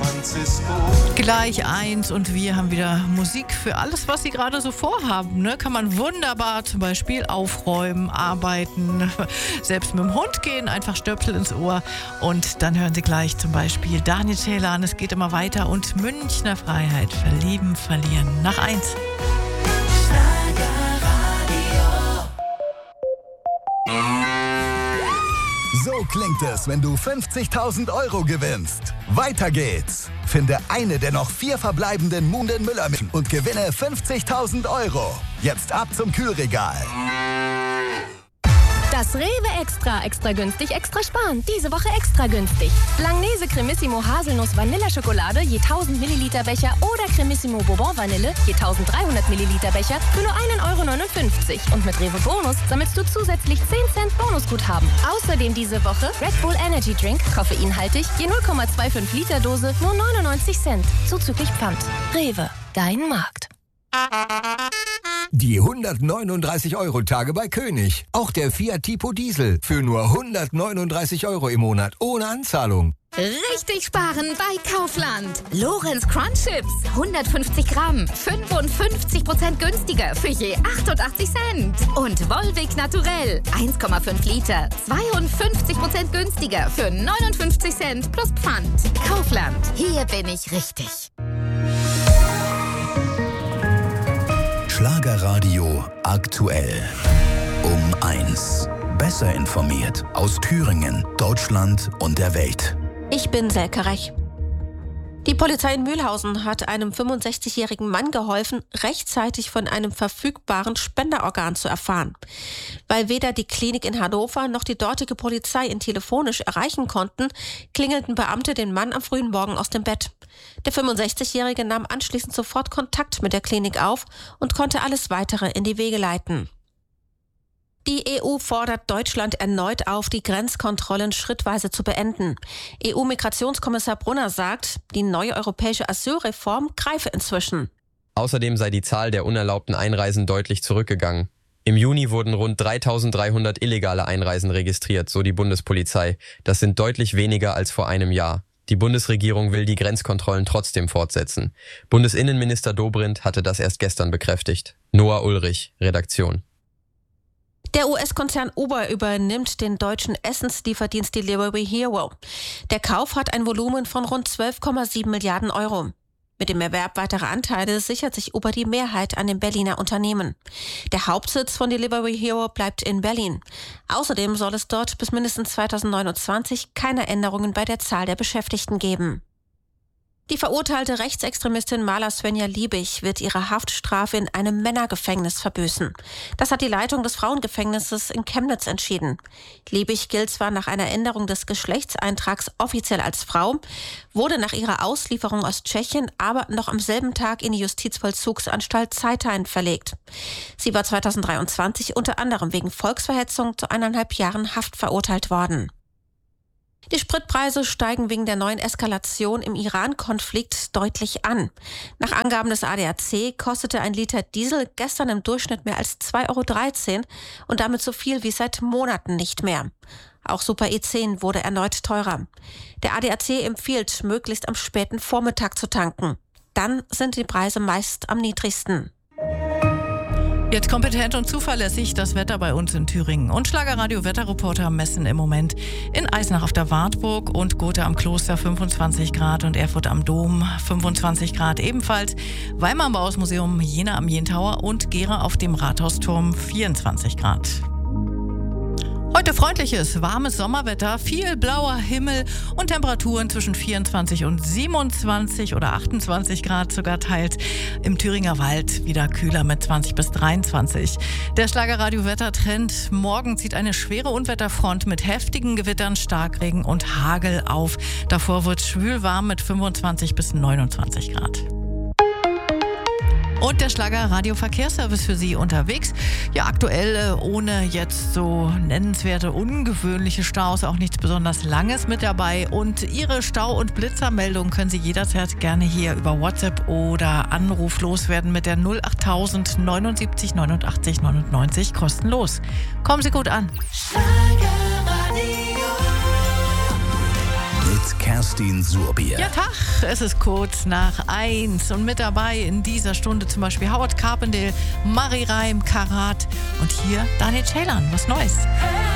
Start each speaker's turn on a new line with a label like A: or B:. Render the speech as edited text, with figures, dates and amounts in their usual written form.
A: Gleich 1 und wir haben wieder Musik für alles, was Sie gerade so vorhaben. Ne? Kann man wunderbar zum Beispiel aufräumen, arbeiten, selbst mit dem Hund gehen, einfach Stöpsel ins Ohr. Und dann hören Sie gleich zum Beispiel Daniel Taylor an, es geht immer weiter und Münchner Freiheit, verlieben, verlieren. Nach 1.
B: So klingt es, wenn du 50.000 € gewinnst. Weiter geht's. Finde eine der noch 4 verbleibenden Munden Müller-Mischen und gewinne 50.000 €. Jetzt ab zum Kühlregal.
C: Das Rewe Extra günstig, extra sparen. Diese Woche extra günstig. Langnese Cremissimo Haselnuss Vanilleschokolade je 1000 Milliliter Becher oder Cremissimo Bourbon Vanille je 1300 Milliliter Becher für nur 1,59 €. Und mit Rewe Bonus sammelst du zusätzlich 10 Cent Bonusguthaben. Außerdem diese Woche Red Bull Energy Drink, koffeinhaltig, je 0,25 Liter Dose, nur 99 Cent. Zuzüglich Pfand. Rewe, dein Markt.
D: Die 139-Euro-Tage bei König. Auch der Fiat Tipo Diesel für nur 139 € im Monat ohne Anzahlung.
E: Richtig sparen bei Kaufland. Lorenz Crunch Chips, 150 Gramm, 55% günstiger für je 88 Cent. Und Volvic Naturell, 1,5 Liter, 52% günstiger für 59 Cent plus Pfand. Kaufland, hier bin ich richtig.
F: Schlagerradio aktuell. Um 1. Besser informiert aus Thüringen, Deutschland und der Welt.
G: Ich bin Selke Rech. Die Polizei in Mühlhausen hat einem 65-jährigen Mann geholfen, rechtzeitig von einem verfügbaren Spenderorgan zu erfahren. Weil weder die Klinik in Hannover noch die dortige Polizei ihn telefonisch erreichen konnten, klingelten Beamte den Mann am frühen Morgen aus dem Bett. Der 65-Jährige nahm anschließend sofort Kontakt mit der Klinik auf und konnte alles Weitere in die Wege leiten. Die EU fordert Deutschland erneut auf, die Grenzkontrollen schrittweise zu beenden. EU-Migrationskommissar Brunner sagt, die neue europäische Asylreform greife inzwischen.
H: Außerdem sei die Zahl der unerlaubten Einreisen deutlich zurückgegangen. Im Juni wurden rund 3.300 illegale Einreisen registriert, so die Bundespolizei. Das sind deutlich weniger als vor einem Jahr. Die Bundesregierung will die Grenzkontrollen trotzdem fortsetzen. Bundesinnenminister Dobrindt hatte das erst gestern bekräftigt. Noah Ulrich, Redaktion.
G: Der US-Konzern Uber übernimmt den deutschen Essenslieferdienst Delivery Hero. Der Kauf hat ein Volumen von rund 12,7 Milliarden €. Mit dem Erwerb weiterer Anteile sichert sich Uber die Mehrheit an dem Berliner Unternehmen. Der Hauptsitz von Delivery Hero bleibt in Berlin. Außerdem soll es dort bis mindestens 2029 keine Änderungen bei der Zahl der Beschäftigten geben. Die verurteilte Rechtsextremistin Mala Svenja Liebig wird ihre Haftstrafe in einem Männergefängnis verbüßen. Das hat die Leitung des Frauengefängnisses in Chemnitz entschieden. Liebig gilt zwar nach einer Änderung des Geschlechtseintrags offiziell als Frau, wurde nach ihrer Auslieferung aus Tschechien aber noch am selben Tag in die Justizvollzugsanstalt Zeithain verlegt. Sie war 2023 unter anderem wegen Volksverhetzung zu 1,5 Jahren Haft verurteilt worden. Die Spritpreise steigen wegen der neuen Eskalation im Iran-Konflikt deutlich an. Nach Angaben des ADAC kostete ein Liter Diesel gestern im Durchschnitt mehr als 2,13 € und damit so viel wie seit Monaten nicht mehr. Auch Super E10 wurde erneut teurer. Der ADAC empfiehlt, möglichst am späten Vormittag zu tanken. Dann sind die Preise meist am niedrigsten.
A: Jetzt kompetent und zuverlässig das Wetter bei uns in Thüringen. Und Schlagerradio-Wetterreporter messen im Moment in Eisenach auf der Wartburg und Gotha am Kloster 25 Grad und Erfurt am Dom 25 Grad ebenfalls. Weimar am Bauhausmuseum, Jena am Jentower und Gera auf dem Rathausturm 24 Grad. Heute freundliches, warmes Sommerwetter, viel blauer Himmel und Temperaturen zwischen 24 und 27 oder 28 Grad sogar teils. Im Thüringer Wald wieder kühler mit 20 bis 23. Der Schlagerradio-Wettertrend. Morgen zieht eine schwere Unwetterfront mit heftigen Gewittern, Starkregen und Hagel auf. Davor wird schwül warm mit 25 bis 29 Grad. Und der Schlager-Radio-Verkehrsservice für Sie unterwegs. Ja, aktuell ohne jetzt so nennenswerte, ungewöhnliche Staus, auch nichts besonders Langes mit dabei. Und Ihre Stau- und Blitzermeldung können Sie jederzeit gerne hier über WhatsApp oder Anruf loswerden mit der 08000 79 89 99 kostenlos. Kommen Sie gut an.
F: Mit Kerstin Surbier.
A: Ja, Tag, es ist kurz nach 1 und mit dabei in dieser Stunde zum Beispiel Howard Carpendale, Marie Reim, Karat und hier Daniel Ceylan, was Neues.